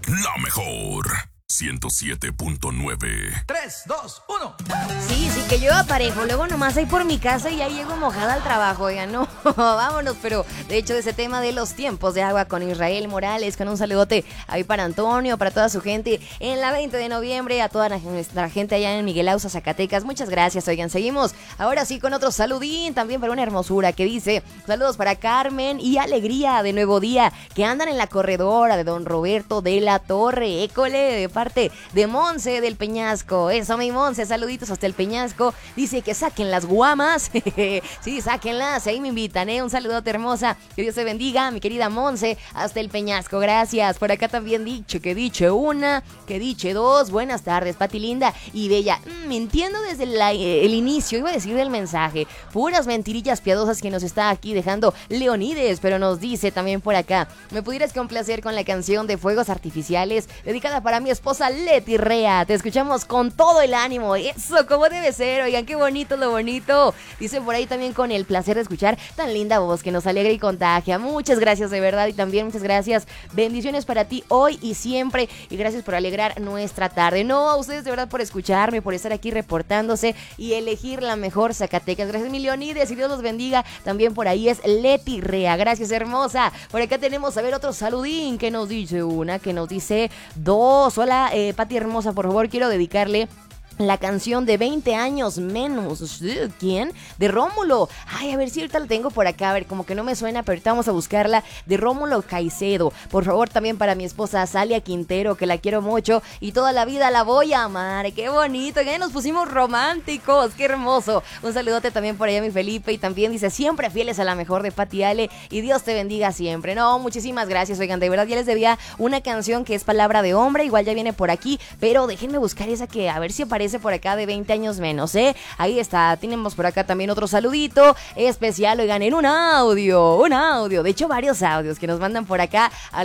La mejor 107.9. 3, 2, 1. Sí, que llueva parejo. Luego nomás ahí por mi casa y ya llego mojada al trabajo. Oigan, no, vámonos. Pero de hecho, de ese tema de los tiempos de agua con Israel Morales, con un saludote ahí para Antonio, para toda su gente en la 20 de noviembre, a toda nuestra gente allá en Miguel Ausa, Zacatecas. Muchas gracias. Oigan, seguimos ahora sí con otro saludín también para una hermosura que dice: saludos para Carmen y Alegría de Nuevo Día, que andan en la corredora de Don Roberto de la Torre. École, de parte de Monse del Peñasco. Eso, mi Monse, saluditos hasta el Peñasco. Dice que saquen las guamas. Sí, sáquenlas, ahí me invitan, Un saludote, hermosa, que Dios te bendiga, mi querida Monse, hasta el Peñasco, gracias. Por acá también que diche una, que diche dos. Buenas tardes, Pati linda y bella. Mintiendo desde el inicio, iba a decir del mensaje, puras mentirillas piadosas que nos está aquí dejando Leonides, pero nos dice también por acá: ¿me pudieras complacer con la canción de Fuegos Artificiales, dedicada para mi esposa Leti Rea? Te escuchamos con todo el ánimo. Eso, como debe ser. Oigan, qué bonito lo bonito. Dice por ahí también: con el placer de escuchar tan linda voz que nos alegra y contagia. Muchas gracias de verdad, y también muchas gracias. Bendiciones para ti hoy y siempre, y gracias por alegrar nuestra tarde. No, a ustedes de verdad por escucharme, por estar aquí reportándose y elegir la mejor Zacatecas. Gracias, mi Leonides, y Dios los bendiga. También por ahí es Leti Rea. Gracias, hermosa. Por acá tenemos, a ver, otro saludín que nos dice una, que nos dice dos. Hola, Pati hermosa, por favor, quiero dedicarle la canción de 20 años menos. ¿Quién? De Rómulo. Ay, a ver si ahorita la tengo por acá. A ver, como que no me suena, pero ahorita vamos a buscarla. De Rómulo Caicedo. Por favor, también para mi esposa Salia Quintero, que la quiero mucho y toda la vida la voy a amar. ¡Qué bonito! Ya nos pusimos románticos. ¡Qué hermoso! Un saludote también por allá, mi Felipe. Y también dice: siempre fieles a la mejor, de Pati Ale. Y Dios te bendiga siempre. No, muchísimas gracias. Oigan, de verdad ya les debía una canción que es palabra de hombre. Igual ya viene por aquí, pero déjenme buscar esa que a ver si aparece por acá, de 20 años menos, Ahí está. Tenemos por acá también otro saludito especial, oigan, en un audio, de hecho varios audios que nos mandan por acá al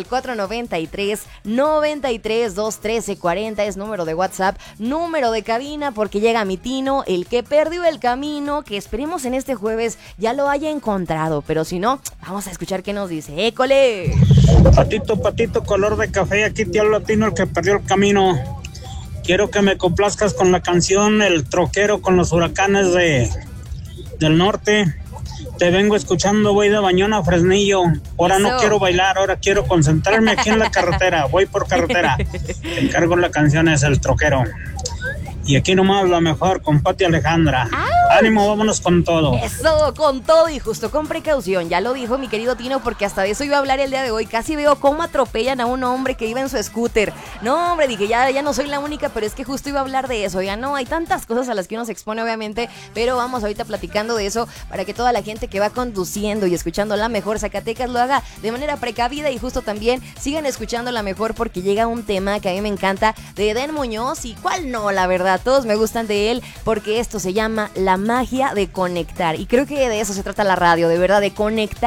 493-93-213-40, es número de WhatsApp, número de cabina, porque llega mi Tino, el que perdió el camino, que esperemos en este jueves ya lo haya encontrado, pero si no, vamos a escuchar qué nos dice. ¡École! Patito, color de café, aquí te habla Tino, el que perdió el camino. Quiero que me complazcas con la canción El Troquero con los Huracanes del Norte. Te vengo escuchando, voy de Bañón a Fresnillo. Ahora no quiero bailar, ahora quiero concentrarme aquí en la carretera. Voy por carretera. Te encargo la canción, es El Troquero. Y aquí nomás la mejor con Pati Alejandra. ¡Au! Ánimo, vámonos con todo. Eso, con todo y justo con precaución. Ya lo dijo mi querido Tino, porque hasta de eso iba a hablar el día de hoy. Casi veo cómo atropellan a un hombre que iba en su scooter. No, hombre, dije, ya no soy la única, pero es que justo iba a hablar de eso. Ya no, hay tantas cosas a las que uno se expone, obviamente, pero vamos ahorita platicando de eso para que toda la gente que va conduciendo y escuchando La Mejor Zacatecas lo haga de manera precavida, y justo también sigan escuchando La Mejor, porque llega un tema que a mí me encanta, de Edén Muñoz, y cuál no, la verdad, todos me gustan de él, porque esto se llama La Magia de Conectar, y creo que de eso se trata la radio, de verdad, de conectar